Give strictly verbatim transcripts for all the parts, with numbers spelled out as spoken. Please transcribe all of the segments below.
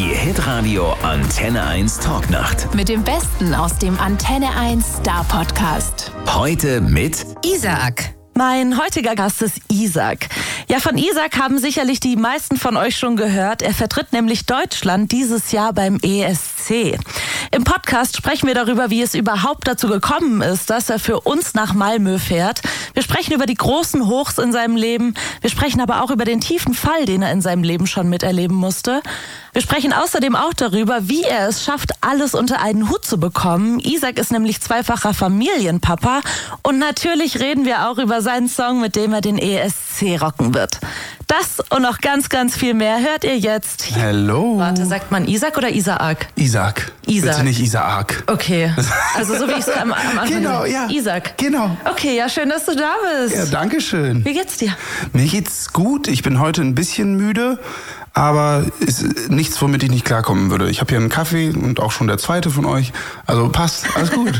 Die Hitradio Antenne eins Talknacht. Mit dem Besten aus dem Antenne eins Star Podcast. Heute mit Isaac. Mein heutiger Gast ist Isaac. Ja, von Isaac haben sicherlich die meisten von euch schon gehört. Er vertritt nämlich Deutschland dieses Jahr beim E S C. Im Podcast sprechen wir darüber, wie es überhaupt dazu gekommen ist, dass er für uns nach Malmö fährt. Wir sprechen über die großen Hochs in seinem Leben. Wir sprechen aber auch über den tiefen Fall, den er in seinem Leben schon miterleben musste. Wir sprechen außerdem auch darüber, wie er es schafft, alles unter einen Hut zu bekommen. Isaac ist nämlich zweifacher Familienpapa. Und natürlich reden wir auch über seinen Song, mit dem er den E S C rocken wird. Das und noch ganz, ganz viel mehr hört ihr jetzt. Hello. Warte, sagt man Isaac oder Isaac? Isaac. Isaac. Bitte nicht Isaac. Okay, also so wie ich es am, am Anfang Genau, ja. Isaac. Genau. Okay, ja, schön, dass du da bist. Ja, danke schön. Wie geht's dir? Mir geht's gut. Ich bin heute ein bisschen müde, aber ist nichts, womit ich nicht klarkommen würde. Ich habe hier einen Kaffee und auch schon der zweite von euch. Also passt, alles gut.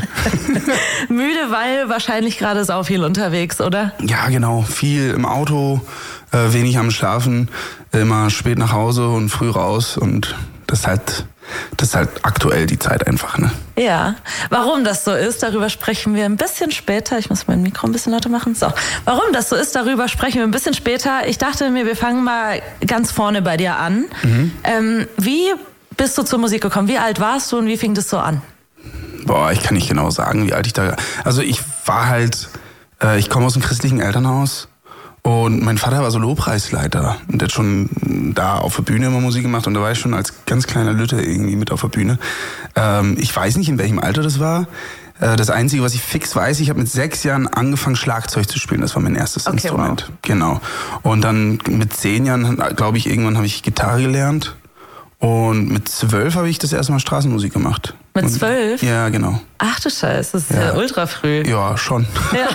Müde, weil wahrscheinlich gerade sau viel unterwegs, oder? Ja, genau. Viel im Auto, äh, wenig am Schlafen, immer spät nach Hause und früh raus. Und das ist halt, das ist halt aktuell die Zeit einfach, ne? Ja. Warum das so ist, darüber sprechen wir ein bisschen später. Ich muss mein Mikro ein bisschen lauter machen. So. Warum das so ist, darüber sprechen wir ein bisschen später. Ich dachte mir, wir fangen mal ganz vorne bei dir an. Mhm. Ähm, wie bist du zur Musik gekommen? Wie alt warst du und wie fing das so an? Boah, ich kann nicht genau sagen, wie alt ich da... Also ich war halt... Äh, ich komme aus einem christlichen Elternhaus. Und mein Vater war so Lobpreisleiter und der hat schon da auf der Bühne immer Musik gemacht und da war ich schon als ganz kleiner Lütte irgendwie mit auf der Bühne. Ähm, ich weiß nicht, in welchem Alter das war. Äh, das Einzige, was ich fix weiß, ich habe mit sechs Jahren angefangen, Schlagzeug zu spielen. Das war mein erstes okay, Instrument. Wow. Genau. Und dann mit zehn Jahren, glaube ich, irgendwann habe ich Gitarre gelernt. Und mit zwölf habe ich das erste Mal Straßenmusik gemacht. Mit zwölf? Ja, genau. Ach du Scheiße, das ist ja, ja ultra früh. Ja, schon. Ja.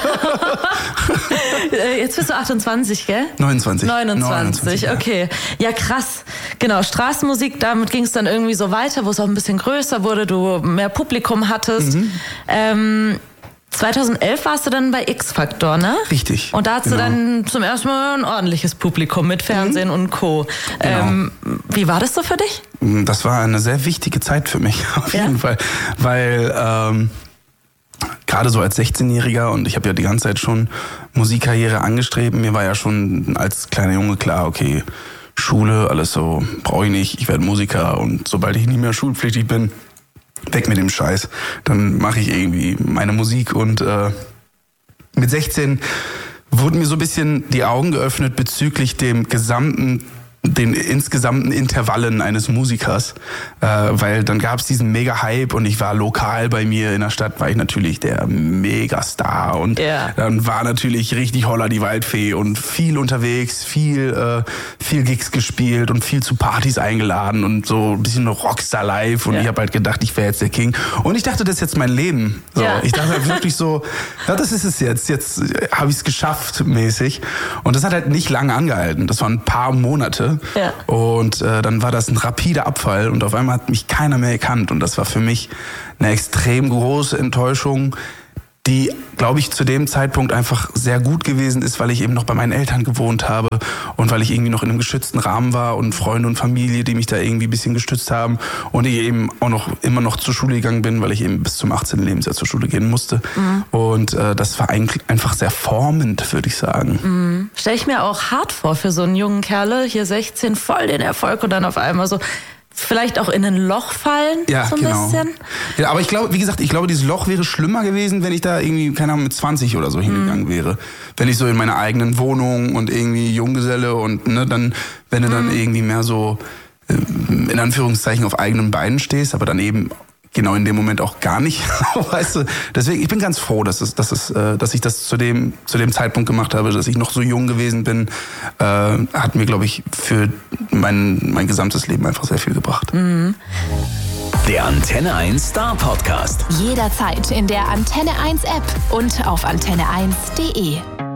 Jetzt bist du achtundzwanzig, gell? neunundzwanzig. neunundzwanzig, neunundzwanzig okay. Ja, krass. Genau, Straßenmusik, damit ging es dann irgendwie so weiter, wo es auch ein bisschen größer wurde, du mehr Publikum hattest. Mhm. Ähm, zweitausendelf warst du dann bei X-Factor, ne? Richtig. Und da hattest genau. du dann zum ersten Mal ein ordentliches Publikum mit Fernsehen mhm. und Co. Genau. Ähm, wie war das so für dich? Das war eine sehr wichtige Zeit für mich, auf ja? jeden Fall. Weil ähm, gerade so als sechzehnjähriger und ich habe ja die ganze Zeit schon Musikkarriere angestrebt, mir war ja schon als kleiner Junge klar, okay, Schule, alles so, brauche ich nicht, ich werde Musiker und sobald ich nicht mehr schulpflichtig bin, weg mit dem Scheiß. Dann mache ich irgendwie meine Musik und äh, mit sechzehn wurden mir so ein bisschen die Augen geöffnet bezüglich dem gesamten, den insgesamten Intervallen eines Musikers, äh, weil dann gab es diesen Mega-Hype und ich war lokal bei mir in der Stadt, war ich natürlich der Megastar und yeah. dann war natürlich richtig Holla die Waldfee und viel unterwegs, viel äh, viel Gigs gespielt und viel zu Partys eingeladen und so ein bisschen Rockstar live und yeah. ich habe halt gedacht, ich wäre jetzt der King und ich dachte, das ist jetzt mein Leben. So, yeah. Ich dachte halt wirklich so, ja, das ist es jetzt, jetzt habe ich es geschafft mäßig und das hat halt nicht lange angehalten, das waren ein paar Monate. Ja. Und äh, dann war das ein rapider Abfall und auf einmal hat mich keiner mehr erkannt und das war für mich eine extrem große Enttäuschung, die, glaube ich, zu dem Zeitpunkt einfach sehr gut gewesen ist, weil ich eben noch bei meinen Eltern gewohnt habe und weil ich irgendwie noch in einem geschützten Rahmen war und Freunde und Familie, die mich da irgendwie ein bisschen gestützt haben und ich eben auch noch immer noch zur Schule gegangen bin, weil ich eben bis zum achtzehnten Lebensjahr zur Schule gehen musste. Mhm. Und äh, das war eigentlich einfach sehr formend, würde ich sagen. Mhm. Stell ich mir auch hart vor für so einen jungen Kerl, hier sechzehn, voll den Erfolg und dann auf einmal so... Vielleicht auch in ein Loch fallen, ja, so ein genau. bisschen. Ja, aber ich glaube, wie gesagt, ich glaube, dieses Loch wäre schlimmer gewesen, wenn ich da irgendwie, keine Ahnung, mit zwanzig oder so hingegangen mm. wäre. Wenn ich so in meiner eigenen Wohnung und irgendwie Junggeselle und ne, dann, wenn du mm. dann irgendwie mehr so, in Anführungszeichen, auf eigenen Beinen stehst, aber dann eben genau in dem Moment auch gar nicht, weißt du. Deswegen, ich bin ganz froh, dass es, dass es, äh, dass ich das zu dem, zu dem Zeitpunkt gemacht habe, dass ich noch so jung gewesen bin, äh, hat mir, glaube ich, für mein, mein gesamtes Leben einfach sehr viel gebracht. Mhm. Der Antenne eins Star Podcast. Jederzeit in der Antenne eins App und auf antenne eins punkt de.